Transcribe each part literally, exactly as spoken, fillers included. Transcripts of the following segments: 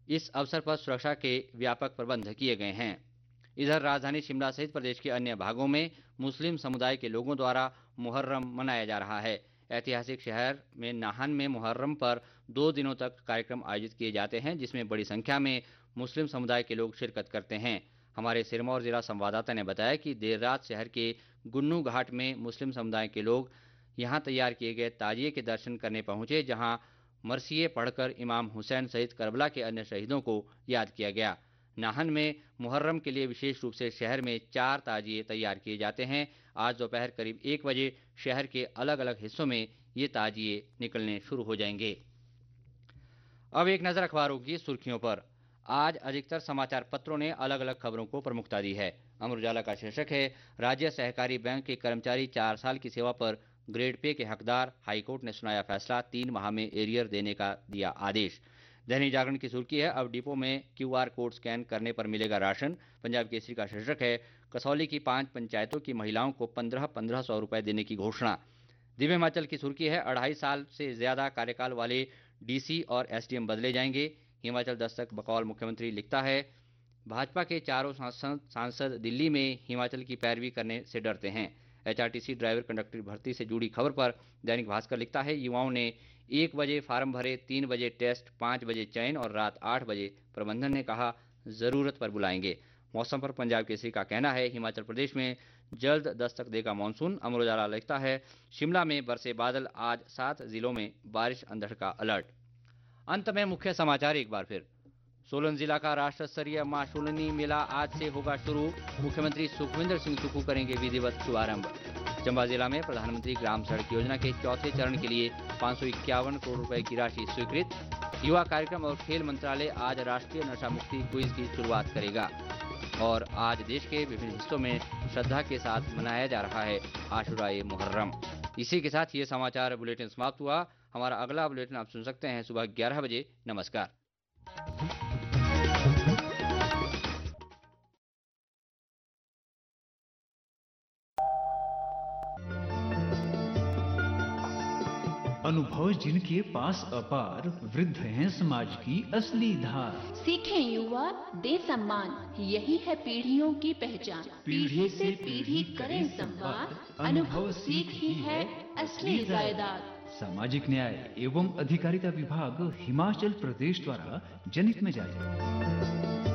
इस अवसर पर सुरक्षा के व्यापक प्रबंध किए गए हैं। इधर राजधानी शिमला सहित प्रदेश के अन्य भागों में मुस्लिम समुदाय के लोगों द्वारा मुहर्रम मनाया जा रहा है। ऐतिहासिक शहर में नाहन में मुहर्रम पर दो दिनों तक कार्यक्रम आयोजित किए जाते हैं, जिसमें बड़ी संख्या में मुस्लिम समुदाय के लोग शिरकत करते हैं। हमारे सिरमौर जिला संवाददाता ने बताया कि देर रात शहर के गुन्नू घाट में मुस्लिम समुदाय के लोग यहां तैयार किए गए ताजिए के दर्शन करने पहुंचे, जहां मरसिए पढ़कर इमाम हुसैन सहित करबला के अन्य शहीदों को याद किया गया। नाहन में मुहर्रम के लिए विशेष रूप से शहर में चार ताजिए तैयार किए जाते हैं। आज दोपहर करीब एक बजे शहर के अलग अलग हिस्सों में ये ताजिए निकलने शुरू हो जाएंगे। अब एक नजर अखबारों की सुर्खियों पर। आज अधिकतर समाचार पत्रों ने अलग अलग खबरों को प्रमुखता दी है। अमर उजाला का शीर्षक है, राज्य सहकारी बैंक के कर्मचारी चार साल की सेवा पर ग्रेड पे के हकदार, हाईकोर्ट ने सुनाया फैसला, तीन माह में एरियर देने का दिया आदेश। दैनिक जागरण की सुर्खी है, अब डिपो में क्यूआर कोड स्कैन करने पर मिलेगा राशन। पंजाब केसरी का शीर्षक है, कसौली की पांच पंचायतों की महिलाओं को पंद्रह पंद्रह सौ रुपए देने की घोषणा। दिव्य हिमाचल की सुर्खी है, अढ़ाई साल से ज्यादा कार्यकाल वाले डीसी और एसडीएम बदले जाएंगे। हिमाचल दस्तक बकौल मुख्यमंत्री लिखता है, भाजपा के चारों सांसद सांसद दिल्ली में हिमाचल की पैरवी करने से डरते हैं। एचआरटीसी ड्राइवर कंडक्टर भर्ती से जुड़ी खबर पर दैनिक भास्कर लिखता है, युवाओं ने एक बजे फार्म भरे, तीन बजे टेस्ट, पाँच बजे चयन और रात आठ बजे प्रबंधन ने कहा जरूरत पर बुलाएंगे। मौसम पर पंजाब केसरी का कहना है, हिमाचल प्रदेश में जल्द दस्तक देगा मानसून। अमर उजाला लिखता है, शिमला में बरसे बादल, आज सात जिलों में बारिश अंधड़ का अलर्ट। अंत में मुख्य समाचार एक बार फिर। सोलन जिला का राष्ट्र स्तरीय मां शूलिनी मेला आज से होगा शुरू। मुख्यमंत्री सुखविंदर सिंह सुक्खू करेंगे विधिवत शुभारंभ। चंबा जिला में प्रधानमंत्री ग्राम सड़क योजना के चौथे चरण के लिए पाँच सौ इक्यावन करोड़ रुपए की राशि स्वीकृत। युवा कार्यक्रम और खेल मंत्रालय आज राष्ट्रीय नशा मुक्ति क्विज की शुरुआत करेगा। और आज देश के विभिन्न हिस्सों में श्रद्धा के साथ मनाया जा रहा है आशुराए मुहर्रम। इसी के साथ ये समाचार बुलेटिन समाप्त हुआ। हमारा अगला बुलेटिन आप सुन सकते हैं सुबह ग्यारह बजे। नमस्कार। अनुभव जिनके पास अपार, वृद्ध हैं समाज की असली धार। सीखें युवा, दे सम्मान, यही है पीढ़ियों की पहचान। पीढ़ी से पीढ़ी करें संवाद, अनुभव सीख ही है असली जायदाद। सामाजिक न्याय एवं अधिकारिता विभाग हिमाचल प्रदेश द्वारा जनहित में जारी।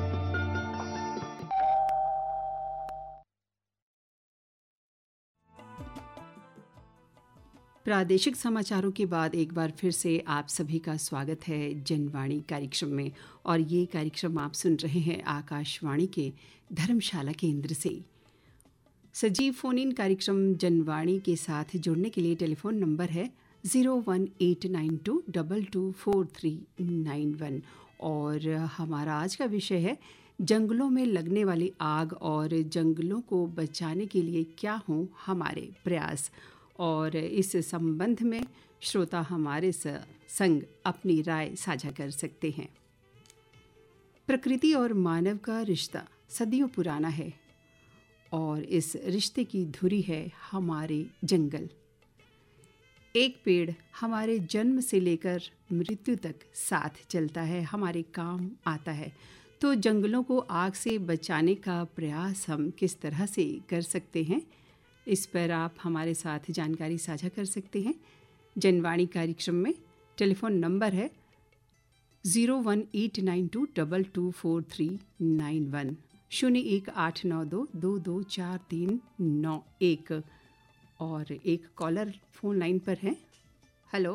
प्रादेशिक समाचारों के बाद एक बार फिर से आप सभी का स्वागत है जनवाणी कार्यक्रम में। और ये कार्यक्रम आप सुन रहे हैं आकाशवाणी के धर्मशाला केंद्र से। सजीव फोन इन कार्यक्रम जनवाणी के साथ जुड़ने के लिए टेलीफोन नंबर है zero one eight nine to double two four three nine one. और हमारा आज का विषय है जंगलों में लगने वाली आग और जंगलों को बचाने के लिए क्या हों हमारे प्रयास। और इस संबंध में श्रोता हमारे संग अपनी राय साझा कर सकते हैं। प्रकृति और मानव का रिश्ता सदियों पुराना है और इस रिश्ते की धुरी है हमारे जंगल। एक पेड़ हमारे जन्म से लेकर मृत्यु तक साथ चलता है, हमारे काम आता है। तो जंगलों को आग से बचाने का प्रयास हम किस तरह से कर सकते हैं, इस पर आप हमारे साथ जानकारी साझा कर सकते हैं। जनवाणी कार्यक्रम में टेलीफोन नंबर है zero one eight nine to double two four three nine one, शून्य एक आठ नौ दो दो दो चार तीन नौ एक। और एक कॉलर फोन लाइन पर है। हेलो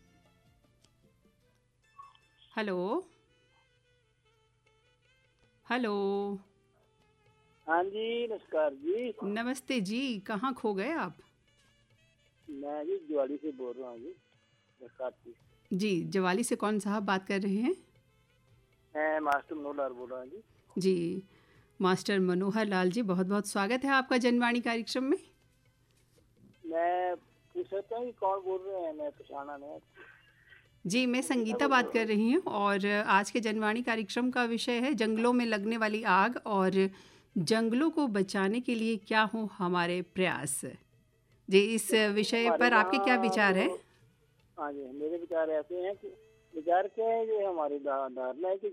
हेलो हेलो हाँ जी, नमस्कार जी। नमस्ते जी, कहाँ खो गए आप? मैं जी जवाली से बोल रहा हूँ जी, नमस्कार जी। जवाली से कौन साहब बात कर रहे हैं? मैं मास्टर मनोहर लाल बोल रहा हूँ जी। जी, मास्टर मनोहर लाल जी, बहुत बहुत स्वागत है आपका जनवाणी कार्यक्रम में। मैं पूछ सकता हूँ कि कौन बोल रहे हैं? मैं पहचाना नहीं। जी, मैं संगीता बात कर रही हूँ और आज के जनवाणी कार्यक्रम का विषय है जंगलों में लगने वाली आग और जंगलों को बचाने के लिए क्या हो हमारे प्रयास। जी, इस विषय पर आपके क्या विचार हैं? हाँ जी, मेरे विचार ऐसे हैं कि विचार क्या है, ये हमारी धारणा है कि